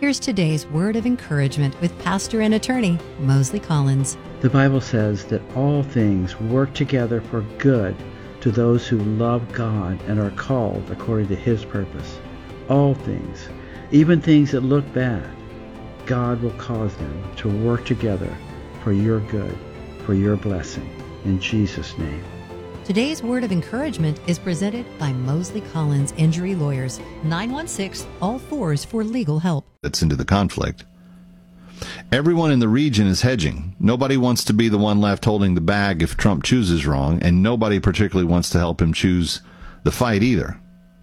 Here's today's word of encouragement with pastor and attorney Mosley Collins. The Bible says that all things work together for good to those who love God and are called according to His purpose. All things, even things that look bad, God will cause them to work together for your good, for your blessing. In Jesus' name. Today's word of encouragement is presented by Mosley Collins Injury Lawyers, 916-ALL-4s for legal help. That's into the conflict. Everyone in the region is hedging. Nobody wants to be the one left holding the bag if Trump chooses wrong, and nobody particularly wants to help him choose the fight either.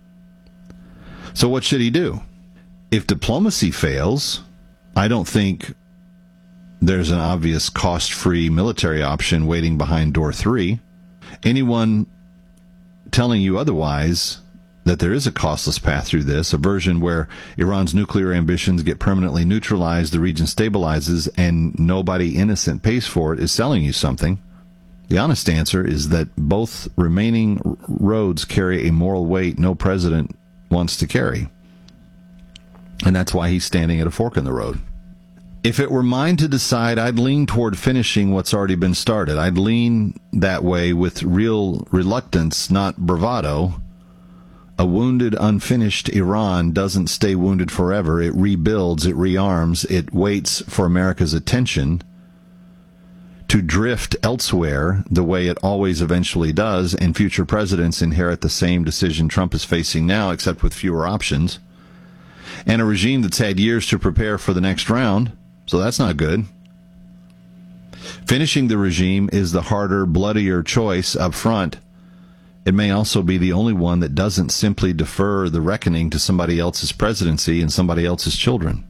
So what should he do? If diplomacy fails, I don't think there's an obvious cost-free military option waiting behind door 3. Anyone telling you otherwise, that there is a costless path through this, a version where Iran's nuclear ambitions get permanently neutralized, the region stabilizes, and nobody innocent pays for it, is selling you something. The honest answer is that both remaining roads carry a moral weight no president wants to carry. And that's why he's standing at a fork in the road. If it were mine to decide, I'd lean toward finishing what's already been started. I'd lean that way with real reluctance, not bravado. A wounded, unfinished Iran doesn't stay wounded forever. It rebuilds, it rearms, it waits for America's attention to drift elsewhere the way it always eventually does, and future presidents inherit the same decision Trump is facing now, except with fewer options. And a regime that's had years to prepare for the next round, so that's not good. Finishing the regime is the harder, bloodier choice up front. It may also be the only one that doesn't simply defer the reckoning to somebody else's presidency and somebody else's children.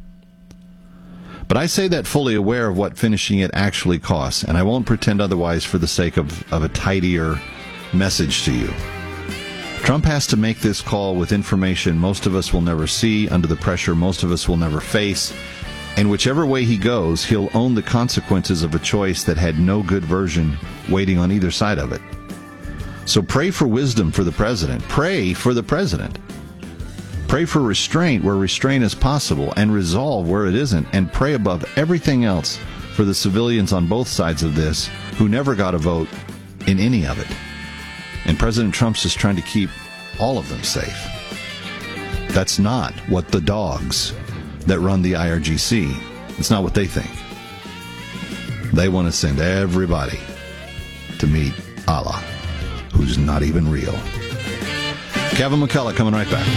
But I say that fully aware of what finishing it actually costs, and I won't pretend otherwise for the sake of a tidier message to you. Trump has to make this call with information most of us will never see, under the pressure most of us will never face, and whichever way he goes, he'll own the consequences of a choice that had no good version waiting on either side of it. So pray for wisdom for the president. Pray for the president. Pray for restraint where restraint is possible, and resolve where it isn't, and pray above everything else for the civilians on both sides of this who never got a vote in any of it. And President Trump's just trying to keep all of them safe. That's not what the dogs that run the IRGC, it's not what they think. They want to send everybody to meet Allah, who's not even real. Kevin McCullough coming right back.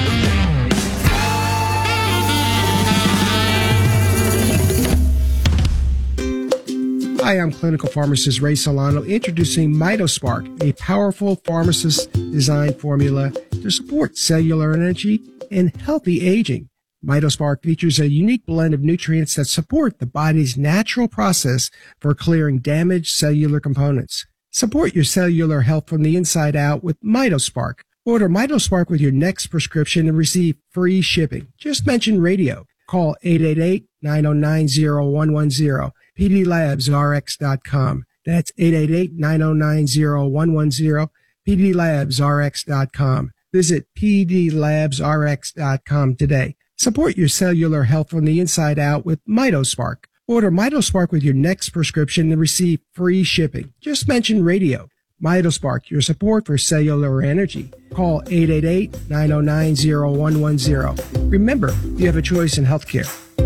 Hi, I'm clinical pharmacist Ray Solano, introducing MitoSpark, a powerful pharmacist-designed formula to support cellular energy and healthy aging. MitoSpark features a unique blend of nutrients that support the body's natural process for clearing damaged cellular components. Support your cellular health from the inside out with MitoSpark. Order MitoSpark with your next prescription and receive free shipping. Just mention radio. Call 888-909-0110. PDLabsRx.com. That's 888-909-0110. PDLabsRx.com. Visit PDLabsRx.com today. Support your cellular health from the inside out with MitoSpark. Order MitoSpark with your next prescription and receive free shipping. Just mention radio. MitoSpark, your support for cellular energy. Call 888-909-0110. Remember, you have a choice in healthcare.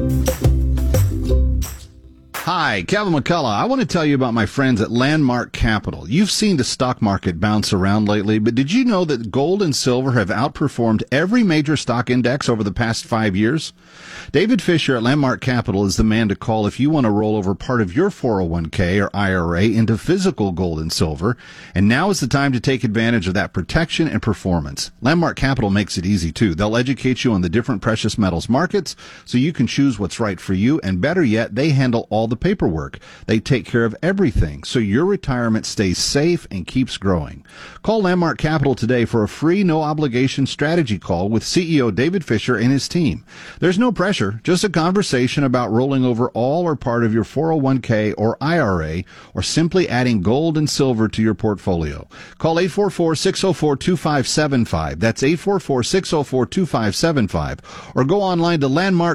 Hi, Kevin McCullough. I want to tell you about my friends at Landmark Capital. You've seen the stock market bounce around lately, but did you know that gold and silver have outperformed every major stock index over the past 5 years? David Fisher at Landmark Capital is the man to call if you want to roll over part of your 401k or IRA into physical gold and silver, and now is the time to take advantage of that protection and performance. Landmark Capital makes it easy, too. They'll educate you on the different precious metals markets so you can choose what's right for you, and better yet, they handle all the paperwork. They take care of everything so your retirement stays safe and keeps growing. Call Landmark Capital today for a free, no-obligation strategy call with CEO David Fisher and his team. There's no pressure, just a conversation about rolling over all or part of your 401k or IRA, or simply adding gold and silver to your portfolio. Call 844-604-2575. That's 844-604-2575. Or go online to Landmark